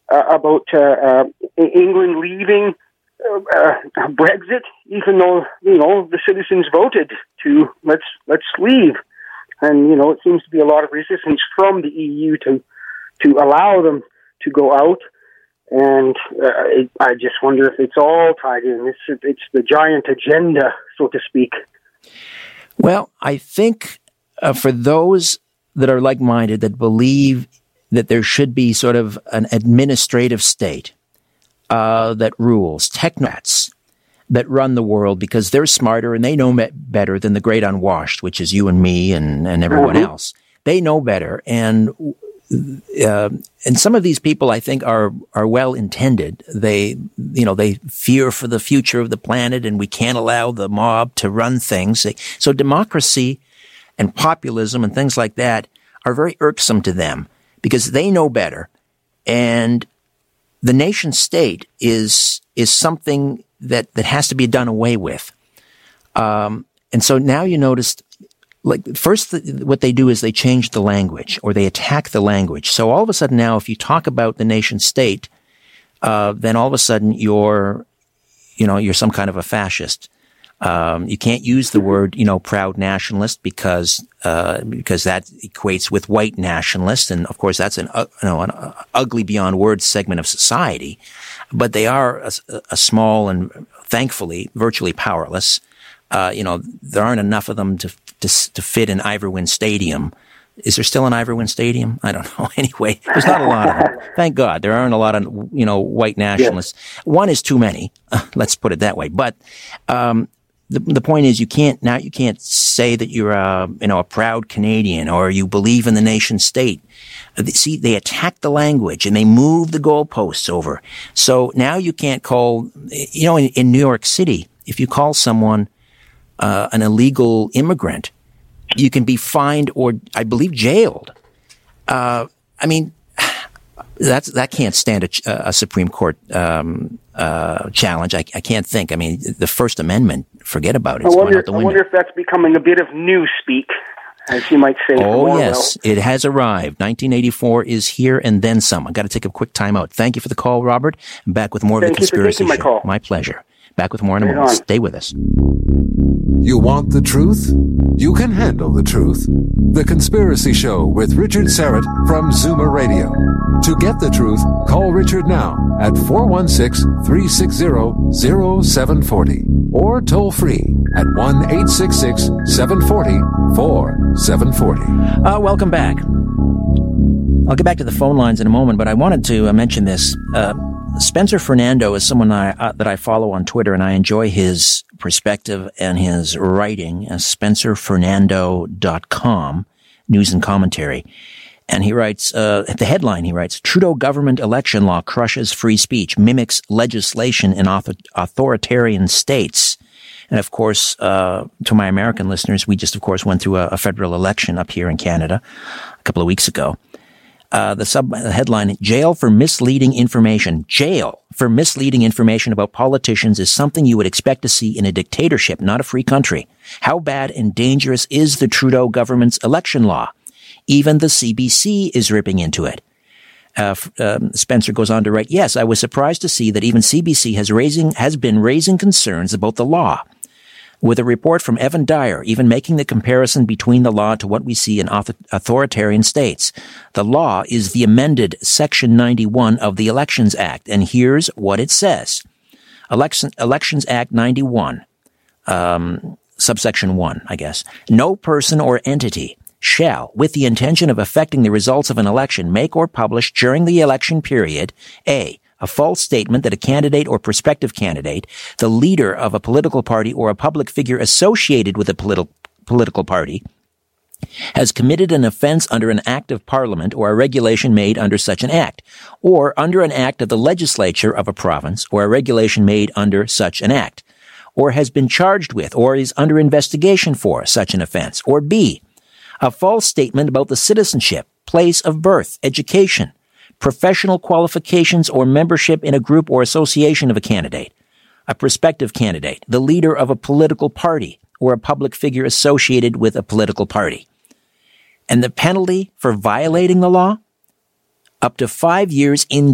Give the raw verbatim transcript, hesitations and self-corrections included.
uh, about uh, uh, England leaving uh, uh, Brexit, even though, you know, the citizens voted to let's let's leave. And, you know, it seems to be a lot of resistance from the E U to to allow them to go out. And uh, it, I just wonder if it's all tied in. It's, it's the giant agenda, so to speak. Well, I think uh, for those that are like-minded, that believe that there should be sort of an administrative state uh, that rules, technocrats that run the world because they're smarter and they know better than the great unwashed, which is you and me and, and everyone mm-hmm. else. They know better. And uh, and some of these people, I think, are are well-intended. They, you know, they fear for the future of the planet and we can't allow the mob to run things. So democracy and populism and things like that are very irksome to them because they know better. And the nation state is is something that, that has to be done away with. Um, and so now you notice, like, first the, what they do is they change the language or they attack the language. So all of a sudden now, if you talk about the nation state, uh, then all of a sudden you're, you know, you're some kind of a fascist. Um, you can't use the word, you know, proud nationalist because, uh, because that equates with white nationalist. And of course, that's an, uh, you know, an uh, ugly beyond words segment of society, but they are a, a small and thankfully virtually powerless. Uh, you know, there aren't enough of them to, to, to fit in Iverwin Stadium. Is there still an Iverwin Stadium? I don't know. Anyway, there's not a lot of them. Thank God. There aren't a lot of, you know, white nationalists. Yeah. One is too many. Uh, let's put it that way. But, um, The, the point is, you can't now. You can't say that you're a, you know, a proud Canadian or you believe in the nation state. See, they attack the language and they move the goalposts over. So now you can't call, you know, in, in New York City, if you call someone uh, an illegal immigrant, you can be fined or, I believe, jailed. Uh, I mean, that's that can't stand a, a Supreme Court um, uh, challenge. I, I can't think. I mean, the First Amendment. Forget about it. It's I wonder, going out the window. I wonder if that's becoming a bit of newspeak, as you might say. Oh, yes. It has arrived. nineteen eighty-four is here and then some. I've got to take a quick time out. Thank you for the call, Robert. I'm back with more Thank of the Conspiracy you for Show. my call. My pleasure. Back with more in a moment. Stay with us. You want the truth? You can handle the truth. The Conspiracy Show with Richard Syrett from Zoomer Radio. To get the truth, call Richard now at four one six, three six zero, zero seven four zero or toll free at one eight six six, seven four zero, four seven four zero. Uh, welcome back. I'll get back to the phone lines in a moment, but I wanted to uh, mention this. Uh, Spencer Fernando is someone I, uh, that I follow on Twitter, and I enjoy his perspective and his writing at spencer fernando dot com, news and commentary. And he writes, uh, at the headline, he writes, Trudeau government election law crushes free speech, mimics legislation in author- authoritarian states. And of course, uh, to my American listeners, we just, of course, went through a, a federal election up here in Canada a couple of weeks ago. Uh, the sub the headline, Jail for Misleading Information. Jail for misleading information about politicians is something you would expect to see in a dictatorship, not a free country. How bad and dangerous is the Trudeau government's election law? Even the C B C is ripping into it. Uh, um, Spencer goes on to write, yes, I was surprised to see that even C B C has raising has been raising concerns about the law. With a report from Evan Dyer, even making the comparison between the law to what we see in author- authoritarian states. The law is the amended Section ninety-one of the Elections Act, and here's what it says. Election, Elections Act ninety-one, um, subsection one, I guess. No person or entity shall, with the intention of affecting the results of an election, make or publish during the election period, A, a false statement that a candidate or prospective candidate, the leader of a political party or a public figure associated with a politi- political party, has committed an offense under an act of parliament or a regulation made under such an act, or under an act of the legislature of a province or a regulation made under such an act, or has been charged with or is under investigation for such an offense, or B, a false statement about the citizenship, place of birth, education, professional qualifications, or membership in a group or association of a candidate, a prospective candidate, the leader of a political party, or a public figure associated with a political party. And the penalty for violating the law? Up to five years in